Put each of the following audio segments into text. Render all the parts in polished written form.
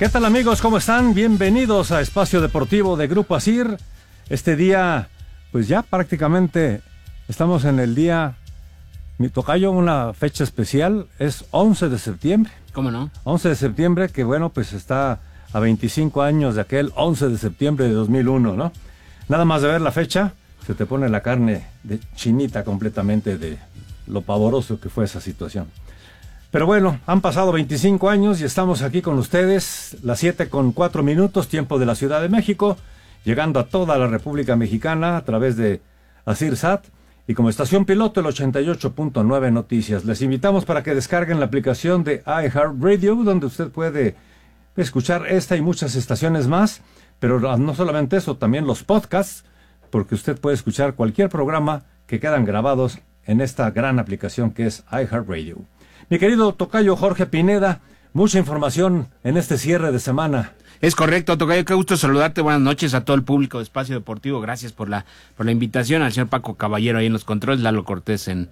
¿Qué tal, amigos? ¿Cómo están? Bienvenidos a Espacio Deportivo de Grupo ASIR. Este día, pues ya prácticamente estamos en el día, mi tocayo, una fecha especial, es 11 de septiembre. ¿Cómo no? 11 de septiembre, que bueno, pues está a 25 años de aquel 11 de septiembre de 2001, ¿no? Nada más de ver la fecha, se te pone la carne de chinita completamente de lo pavoroso que fue esa situación. Pero bueno, han pasado 25 años y estamos aquí con ustedes, las 7:04, tiempo de la Ciudad de México, llegando a toda la República Mexicana a través de ASIR SAT y como estación piloto el 88.9 Noticias. Les invitamos para que descarguen la aplicación de iHeartRadio, donde usted puede escuchar esta y muchas estaciones más, pero no solamente eso, también los podcasts, porque usted puede escuchar cualquier programa que quedan grabados en esta gran aplicación que es iHeartRadio. Mi querido tocayo Jorge Pineda, mucha información en este cierre de semana. Es correcto, tocayo, qué gusto saludarte, buenas noches a todo el público de Espacio Deportivo, gracias por la invitación, al señor Paco Caballero ahí en los controles, Lalo Cortés en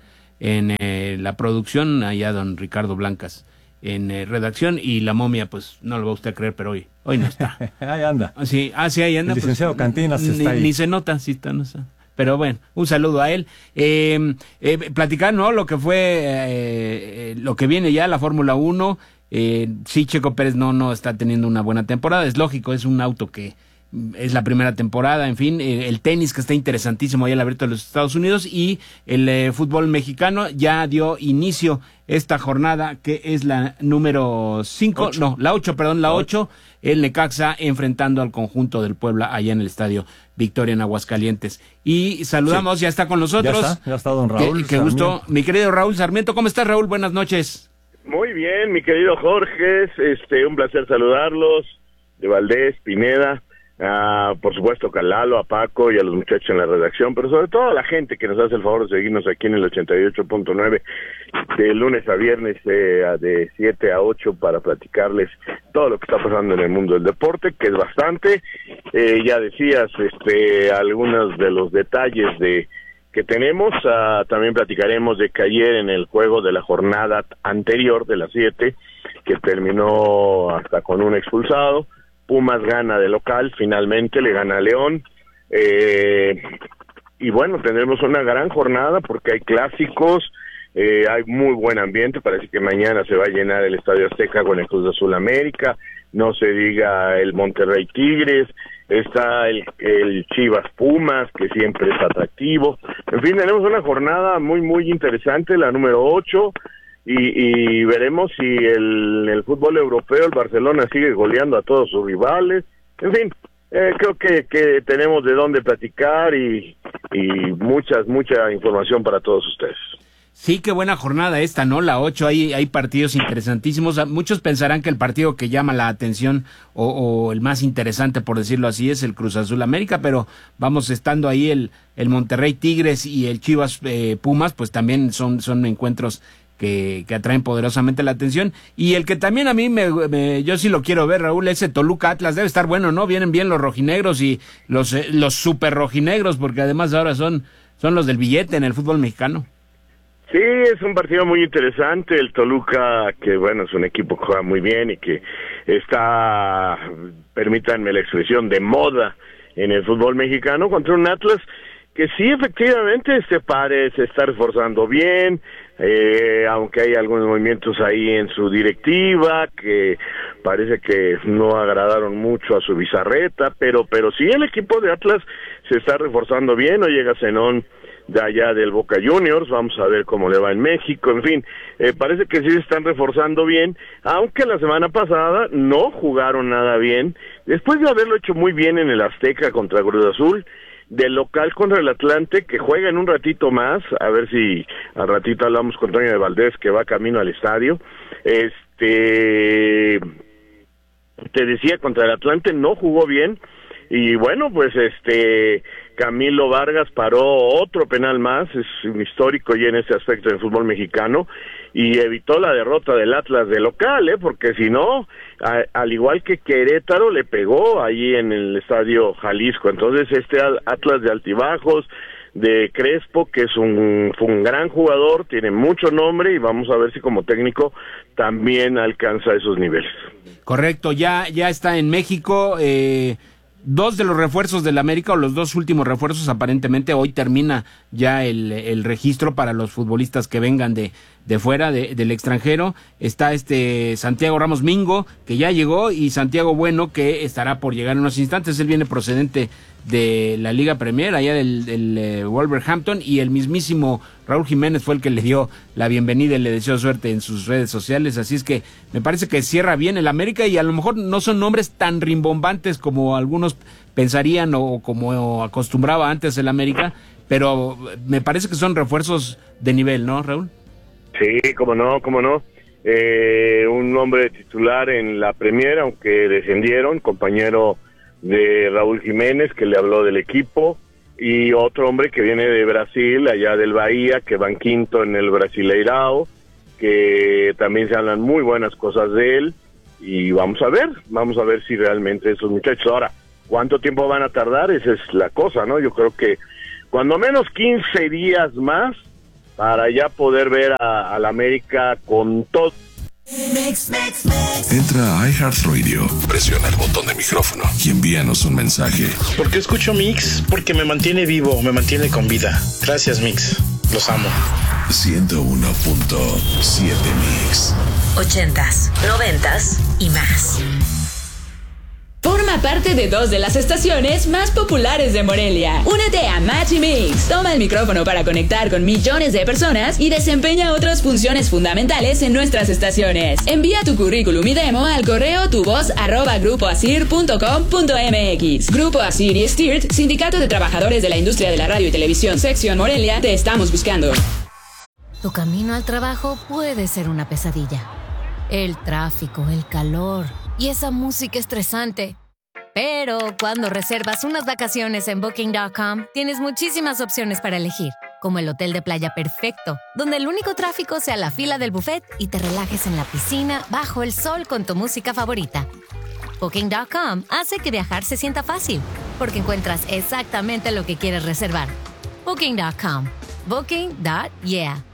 la producción, allá don Ricardo Blancas en redacción, y la momia, pues no lo va usted a creer, pero hoy no está. Ahí anda. Sí, ahí anda. El licenciado pues, Cantinas está ahí. Ni se nota, sí está, no está. Pero bueno, un saludo a él. Platicar, ¿no? Lo que fue, lo que viene ya, la Fórmula 1. Sí, Checo Pérez no está teniendo una buena temporada. Es lógico, es un auto que es la primera temporada. En fin, el tenis que está interesantísimo ahí al abierto de los Estados Unidos. Y el fútbol mexicano ya dio inicio esta jornada que es la número 5. No, la 8, perdón, la 8. El Necaxa enfrentando al conjunto del Puebla allá en el Estadio Victoria en Aguascalientes. Y saludamos, sí. Ya está con nosotros. Ya está don Raúl. Qué gusto, mi querido Raúl Sarmiento. ¿Cómo estás, Raúl? Buenas noches. Muy bien, mi querido Jorge, un placer saludarlos, de Valdés, Pineda, por supuesto a Lalo, a Paco y a los muchachos en la redacción, pero sobre todo a la gente que nos hace el favor de seguirnos aquí en el 88.9 de lunes a viernes de 7 a 8 para platicarles todo lo que está pasando en el mundo del deporte, que es bastante. Ya decías algunos de los detalles que tenemos. También platicaremos de que ayer en el juego de la jornada anterior de las 7, que terminó hasta con un expulsado, Pumas gana de local, finalmente le gana a León, y bueno, tendremos una gran jornada porque hay clásicos, hay muy buen ambiente, parece que mañana se va a llenar el Estadio Azteca con el Cruz Azul América, no se diga el Monterrey Tigres, está el Chivas Pumas, que siempre es atractivo, en fin, tenemos una jornada muy muy interesante, la número 8, y veremos si el fútbol europeo, el Barcelona sigue goleando a todos sus rivales, en fin, creo que tenemos de dónde platicar y mucha información para todos ustedes. Sí, qué buena jornada esta, ¿no? La 8, hay partidos interesantísimos. Muchos pensarán que el partido que llama la atención o el más interesante, por decirlo así, es el Cruz Azul América, pero vamos estando ahí el Monterrey Tigres y el Chivas Pumas, pues también son encuentros que atraen poderosamente la atención. Y el que también a mí yo sí lo quiero ver, Raúl, ese Toluca Atlas debe estar bueno, ¿no? Vienen bien los rojinegros y los super rojinegros, porque además ahora son los del billete en el fútbol mexicano. Sí, es un partido muy interesante, el Toluca, que bueno, es un equipo que juega muy bien y que está, permítanme la expresión, de moda en el fútbol mexicano, contra un Atlas que sí, efectivamente, se está reforzando bien, aunque hay algunos movimientos ahí en su directiva que parece que no agradaron mucho a su bizarreta, pero sí, el equipo de Atlas se está reforzando bien. Hoy llega Zenón de allá del Boca Juniors, vamos a ver cómo le va en México, en fin, parece que sí se están reforzando bien, aunque la semana pasada no jugaron nada bien, después de haberlo hecho muy bien en el Azteca contra Cruz Azul, del local contra el Atlante, que juega en un ratito más, a ver si al ratito hablamos con Toño de Valdés, que va camino al estadio. Te decía, contra el Atlante no jugó bien, y bueno, pues Camilo Vargas paró otro penal más, es un histórico ya en este aspecto del fútbol mexicano, y evitó la derrota del Atlas de local, porque si no, al igual que Querétaro, le pegó allí en el Estadio Jalisco. Entonces Atlas de altibajos, de Crespo, que fue un gran jugador, tiene mucho nombre y vamos a ver si como técnico también alcanza esos niveles. Correcto, ya está en México. Dos de los refuerzos del América, o los dos últimos refuerzos, aparentemente hoy termina ya el registro para los futbolistas que vengan de fuera, del extranjero. Está Santiago Ramos Mingo, que ya llegó, y Santiago Bueno, que estará por llegar en unos instantes. Él viene procedente de la Liga Premier, allá del Wolverhampton, y el mismísimo Raúl Jiménez fue el que le dio la bienvenida y le deseó suerte en sus redes sociales. Así es que me parece que cierra bien el América, y a lo mejor no son nombres tan rimbombantes como algunos pensarían o como acostumbraba antes el América, pero me parece que son refuerzos de nivel, ¿no, Raúl? Sí, cómo no. Un hombre titular en la Premier, aunque descendieron, compañero de Raúl Jiménez, que le habló del equipo, y otro hombre que viene de Brasil, allá del Bahía, que van quinto en el Brasileirao, que también se hablan muy buenas cosas de él, y vamos a ver si realmente esos muchachos, ahora, ¿cuánto tiempo van a tardar? Esa es la cosa, ¿no? Yo creo que cuando menos 15 días más para ya poder ver a la América con todo. Entra a iHeartRadio, presiona el botón de micrófono y envíanos un mensaje. ¿Por qué escucho Mix? Porque me mantiene vivo, me mantiene con vida. Gracias, Mix. Los amo. 101.7 Mix. 80s, 90s y más. Forma parte de 2 de las estaciones más populares de Morelia. Únete a Match y Mix. Toma el micrófono para conectar con millones de personas y desempeña otras funciones fundamentales en nuestras estaciones. Envía tu currículum y demo al correo tuvoz@grupoasir.com.mx. Grupo Asir y STIRT, Sindicato de Trabajadores de la Industria de la Radio y Televisión, Sección Morelia, te estamos buscando. Tu camino al trabajo puede ser una pesadilla. El tráfico, el calor y esa música estresante. Pero cuando reservas unas vacaciones en Booking.com, tienes muchísimas opciones para elegir, como el hotel de playa perfecto, donde el único tráfico sea la fila del buffet y te relajes en la piscina bajo el sol con tu música favorita. Booking.com hace que viajar se sienta fácil, porque encuentras exactamente lo que quieres reservar. Booking.com. Booking.yeah.